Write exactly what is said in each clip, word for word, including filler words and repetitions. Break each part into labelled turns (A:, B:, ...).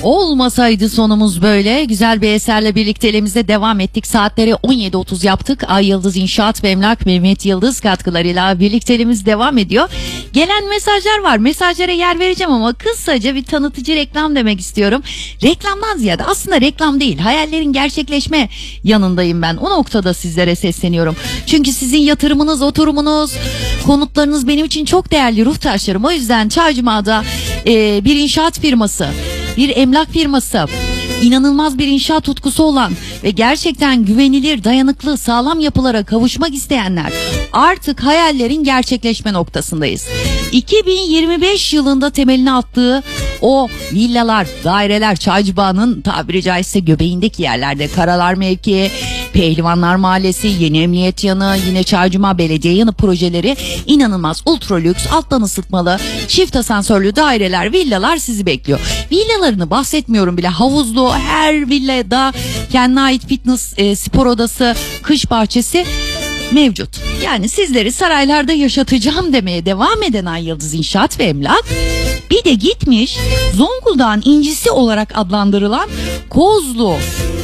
A: Olmasaydı sonumuz böyle. Güzel bir eserle birlikte elimizde devam ettik. Saatleri on yedi otuz yaptık. Ay Yıldız İnşaat ve Emlak Mehmet Yıldız katkılarıyla birlikteliğimiz devam ediyor. Gelen mesajlar var. Mesajlara yer vereceğim ama kısaca bir tanıtıcı reklam demek istiyorum. Reklamdan ziyade aslında reklam değil. Hayallerin gerçekleşme yanındayım ben. O noktada sizlere sesleniyorum. Çünkü sizin yatırımınız, oturumunuz, konutlarınız benim için çok değerli ruh taşlarım. O yüzden Çaycıma'da e, bir inşaat firması, bir emlak firması, inanılmaz bir inşaat tutkusu olan ve gerçekten güvenilir, dayanıklı, sağlam yapılara kavuşmak isteyenler, artık hayallerin gerçekleşme noktasındayız. iki bin yirmi beş yılında temelini attığı o villalar, daireler Çaycıbağ'ın tabiri caizse göbeğindeki yerlerde, Karalar mevkii, Pehlivanlar Mahallesi, Yeni Emniyet yanı, yine Çaycıma Belediye yanı projeleri, inanılmaz ultra lüks, alttan ısıtmalı, çift asansörlü daireler, villalar sizi bekliyor. Villalarını bahsetmiyorum bile, havuzlu, her villada kendine ait fitness, e, spor odası, kış bahçesi mevcut. Yani sizleri saraylarda yaşatacağım demeye devam eden Ay Yıldız İnşaat ve Emlak, bir de gitmiş Zonguldak'ın incisi olarak adlandırılan Kozlu,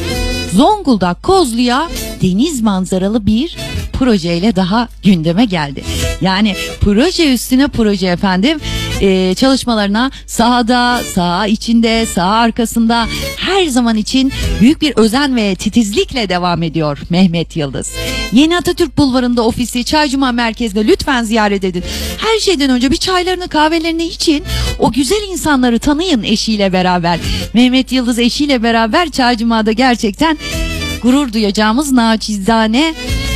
A: Zonguldak Kozlu'ya deniz manzaralı bir projeyle daha gündeme geldi. Yani proje üstüne proje efendim. Ee, çalışmalarına sahada, saha içinde, saha arkasında her zaman için büyük bir özen ve titizlikle devam ediyor Mehmet Yıldız. Yeni Atatürk Bulvarı'nda ofisi, Çaycuma merkezde lütfen ziyaret edin. Her şeyden önce bir çaylarını, kahvelerini için, o güzel insanları tanıyın eşiyle beraber. Mehmet Yıldız eşiyle beraber Çaycuma'da gerçekten gurur duyacağımız naçizane,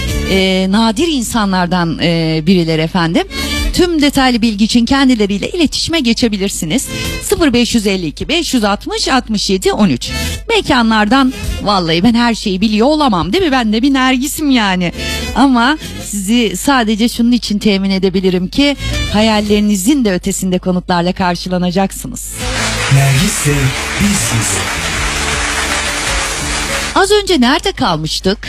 A: e, nadir insanlardan e, birileri efendim. Tüm detaylı bilgi için kendileriyle iletişime geçebilirsiniz. sıfır beş yüz elli iki beş yüz altmış altmış yedi on üç. Mekanlardan vallahi ben her şeyi biliyor olamam değil mi? Ben de bir nergisim yani. Ama sizi sadece şunun için temin edebilirim ki hayallerinizin de ötesinde konutlarla karşılanacaksınız.
B: Nergis'le bizsiz.
A: Az önce nerede kalmıştık?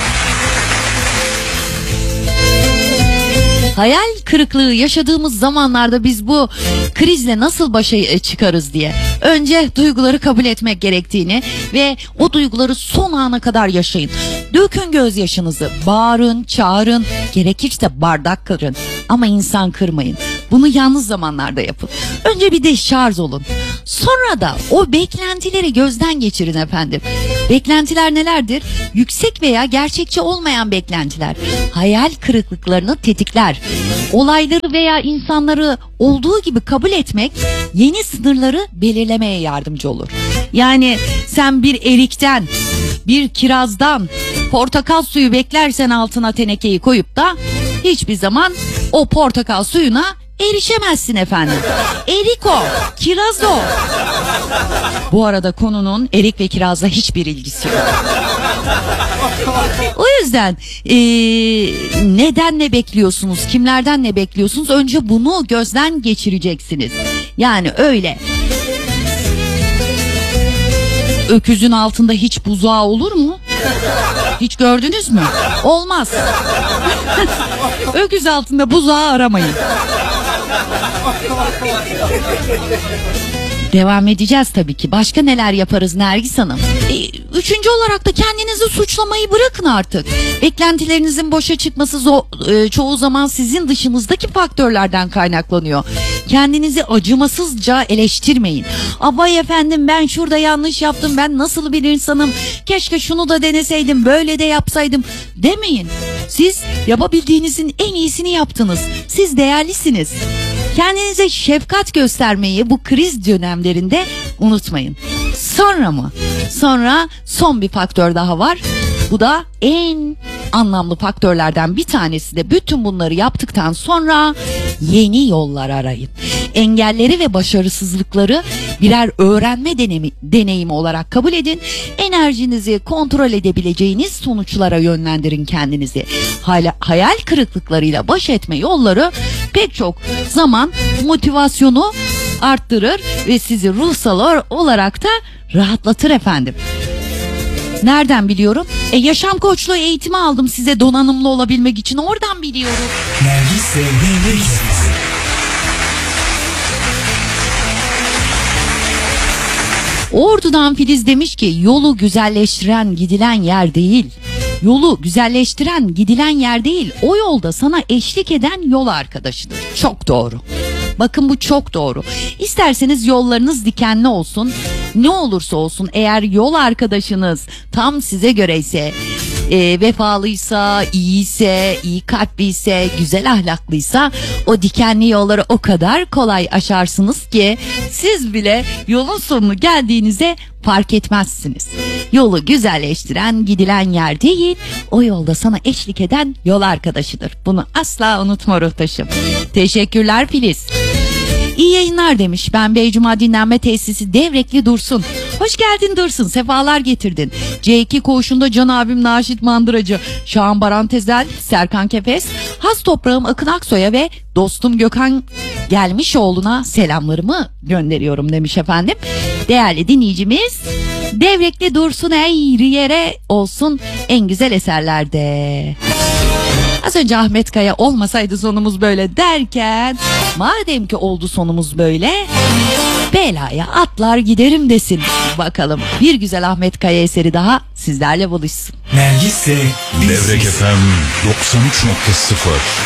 A: Hayal kırıklığı yaşadığımız zamanlarda biz bu krizle nasıl başa çıkarız diye. Önce duyguları kabul etmek gerektiğini ve o duyguları son ana kadar yaşayın. Dökün gözyaşınızı, bağırın, çağırın, gerekirse bardak kırın ama insan kırmayın. Bunu yalnız zamanlarda yapın. Önce bir deşarj olun. Sonra da o beklentileri gözden geçirin efendim. Beklentiler nelerdir? Yüksek veya gerçekçi olmayan beklentiler hayal kırıklıklarını tetikler. Olayları veya insanları olduğu gibi kabul etmek yeni sınırları belirlemeye yardımcı olur. Yani sen bir erikten, bir kirazdan portakal suyu beklersen altına tenekeyi koyup da hiçbir zaman o portakal suyuna erişemezsin efendim. Erik o, kiraz o. Bu arada konunun erik ve kirazla hiçbir ilgisi yok. O yüzden ee, neden ne bekliyorsunuz, kimlerden ne bekliyorsunuz? Önce bunu gözden geçireceksiniz. Yani öyle. Öküzün altında hiç buzağı olur mu? Hiç gördünüz mü? Olmaz. Öküz altında buzağı aramayın. Devam edeceğiz tabii ki. Başka neler yaparız Nergis Hanım? E, üçüncü olarak da kendinizi suçlamayı bırakın artık. Beklentilerinizin boşa çıkması zo- e, çoğu zaman sizin dışınızdaki faktörlerden kaynaklanıyor. Kendinizi acımasızca eleştirmeyin. Abay efendim ben şurada yanlış yaptım, ben nasıl bir insanım, keşke şunu da deneseydim, böyle de yapsaydım demeyin. Siz yapabildiğinizin en iyisini yaptınız. Siz değerlisiniz. Kendinize şefkat göstermeyi bu kriz dönemlerinde unutmayın. Sonra mı? Sonra son bir faktör daha var. Bu da en anlamlı faktörlerden bir tanesi de bütün bunları yaptıktan sonra yeni yollar arayın. Engelleri ve başarısızlıkları birer öğrenme deneyimi, deneyimi olarak kabul edin. Enerjinizi kontrol edebileceğiniz sonuçlara yönlendirin kendinizi. Hayal, hayal kırıklıklarıyla baş etme yolları pek çok zaman motivasyonu arttırır ve sizi ruhsal olarak da rahatlatır efendim. Nereden biliyorum? E yaşam koçluğu eğitimi aldım size donanımlı olabilmek için, oradan biliyorum.
B: Nergis'le bizsiz.
A: Ordu'dan Filiz demiş ki yolu güzelleştiren gidilen yer değil. Yolu güzelleştiren gidilen yer değil. O yolda sana eşlik eden yol arkadaşıdır. Çok doğru. Bakın bu çok doğru. İsterseniz yollarınız dikenli olsun. Ne olursa olsun eğer yol arkadaşınız tam size göre ise, e, vefalıysa, iyiyse, iyi kalpliyse, güzel ahlaklıysa o dikenli yolları o kadar kolay aşarsınız ki siz bile yolun sonunu geldiğinize fark etmezsiniz. Yolu güzelleştiren gidilen yer değil, o yolda sana eşlik eden yol arkadaşıdır. Bunu asla unutma ruhtaşım. Teşekkürler Filiz. İyi yayınlar demiş. Ben Beycuma Dinlenme Tesisi Devrekli Dursun. Hoş geldin Dursun. Sefalar getirdin. C iki koğuşunda Can abim Naşit Mandıracı, Şahan Baran Tezel, Serkan Kefes, has toprağım Akın Aksoy'a ve dostum Gökhan Gelmişoğlu'na selamlarımı gönderiyorum demiş efendim. Değerli dinleyicimiz, Devrekli Dursun eğri yere olsun en güzel eserlerde. Az önce Ahmet Kaya olmasaydı sonumuz böyle derken, madem ki oldu sonumuz böyle, belaya atlar giderim desin. Bakalım bir güzel Ahmet Kaya eseri daha sizlerle buluşsun.
B: Nergis'le biz
C: Devrek F M doksan üç nokta sıfır